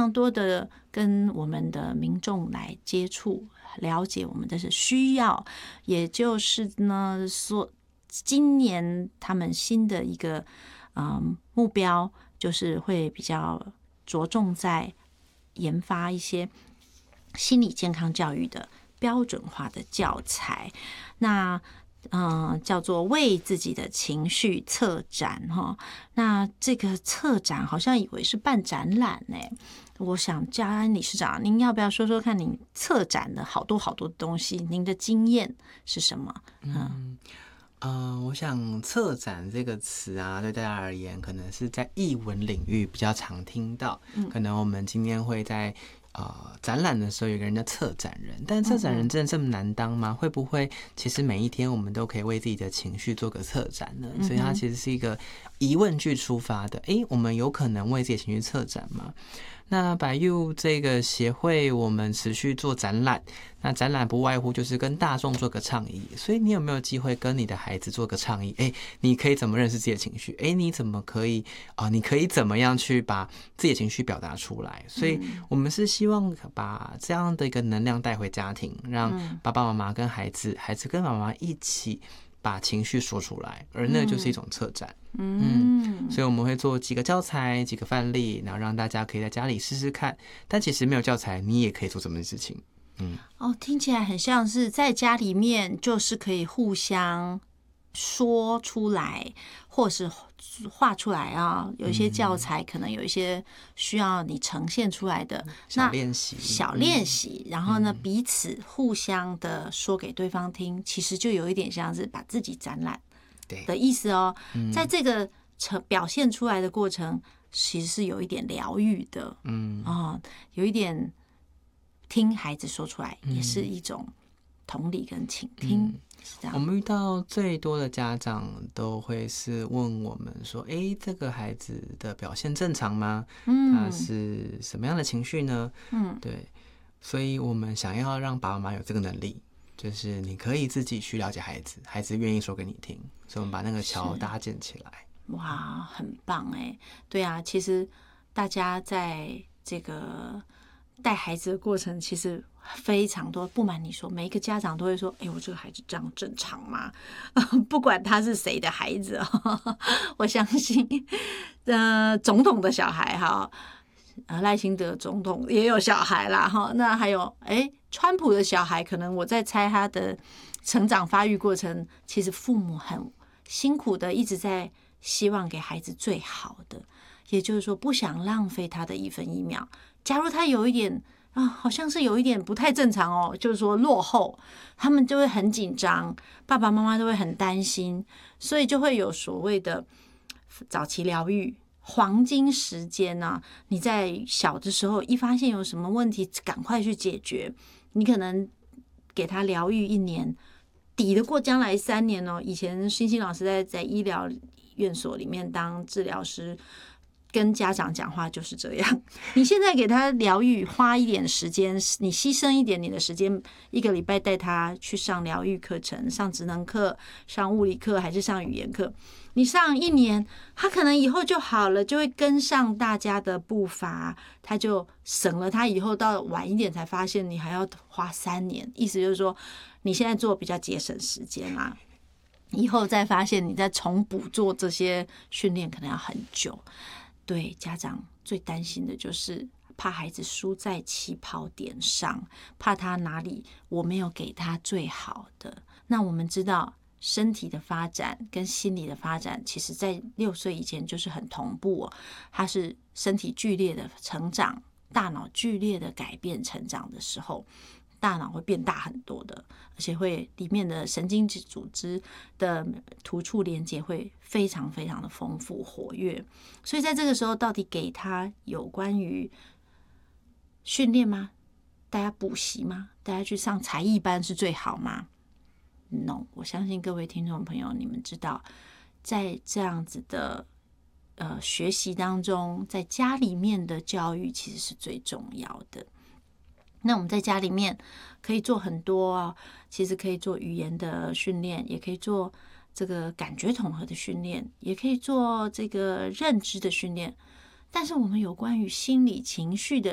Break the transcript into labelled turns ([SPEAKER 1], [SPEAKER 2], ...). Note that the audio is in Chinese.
[SPEAKER 1] 常多的跟我们的民众来接触，了解我们的需要，也就是呢，说今年他们新的一个目标，就是会比较着重在研发一些心理健康教育的标准化的教材。那叫做为自己的情绪策展哈。那这个策展好像以为是办展览呢。我想嘉安理事长，您要不要说说看，您策展的好多好多东西，您的经验是什么？
[SPEAKER 2] 我想策展这个词啊，对大家而言，可能是在艺文领域比较常听到。可能我们今天会在展览的时候有个人叫策展人，但策展人真的这么难当吗？会不会其实每一天我们都可以为自己的情绪做个策展呢？所以它其实是一个疑问句出发的。我们有可能为自己的情绪策展吗？那百佑这个协会，我们持续做展览，那展览不外乎就是跟大众做个倡议。所以你有没有机会跟你的孩子做个倡议？你可以怎么认识自己的情绪？你怎么可以你可以怎么样去把自己的情绪表达出来？所以我们是希望把这样的一个能量带回家庭，让爸爸妈妈跟孩子跟妈妈一起把情绪说出来，而那就是一种策展。所以我们会做几个教材、几个范例，然后让大家可以在家里试试看。但其实没有教材，你也可以做这么件事情。
[SPEAKER 1] 听起来很像是在家里面，就是可以互相说出来，或是画出来啊。有一些教材可能有一些需要你呈现出来的
[SPEAKER 2] 小练习，
[SPEAKER 1] 然后呢，彼此互相的说给对方听，其实就有一点像是把自己展览的意思哦。在这个表现出来的过程，其实是有一点疗愈的。有一点听孩子说出来，也是一种同理跟倾听。
[SPEAKER 2] 我们遇到最多的家长都会是问我们说：“这个孩子的表现正常吗？他是什么样的情绪呢？”对，所以我们想要让爸爸妈妈有这个能力，就是你可以自己去了解孩子，孩子愿意说给你听，所以我们把那个桥搭建起来。
[SPEAKER 1] 哇，很棒哎！对啊，其实大家在这个带孩子的过程，其实非常多。不瞒你说，每一个家长都会说：“我这个孩子这样正常吗？”不管他是谁的孩子，我相信，总统的小孩哈，赖清德总统也有小孩啦哈。那还有川普的小孩，可能我在猜他的成长发育过程，其实父母很辛苦的，一直在希望给孩子最好的，也就是说不想浪费他的一分一秒。假如他有一点好像是有一点不太正常哦，就是说落后，他们就会很紧张，爸爸妈妈都会很担心，所以就会有所谓的早期疗愈黄金时间啊。你在小的时候一发现有什么问题，赶快去解决。你可能给他疗愈1年，抵得过将来3年哦。以前星星老师在医疗院所里面当治疗师，跟家长讲话就是这样。你现在给他疗愈，花一点时间，你牺牲一点你的时间，1个礼拜带他去上疗愈课程，上职能课，上物理课，还是上语言课，你上1年，他可能以后就好了，就会跟上大家的步伐，他就省了他以后到晚一点才发现你还要花3年。意思就是说，你现在做比较节省时间啦，以后再发现你再重补做这些训练可能要很久。对，家长最担心的就是怕孩子输在起跑点上，怕他哪里我没有给他最好的。那我们知道身体的发展跟心理的发展，其实在6岁以前就是很同步它是身体剧烈的成长，大脑剧烈的改变成长的时候，大脑会变大很多的，而且会里面的神经组织的突触连接会非常非常的丰富活跃。所以在这个时候，到底给他有关于训练吗？大家补习吗？大家去上才艺班是最好吗？ No， 我相信各位听众朋友，你们知道，在这样子的学习当中，在家里面的教育其实是最重要的。那我们在家里面可以做很多其实可以做语言的训练，也可以做这个感觉统合的训练，也可以做这个认知的训练。但是我们有关于心理情绪的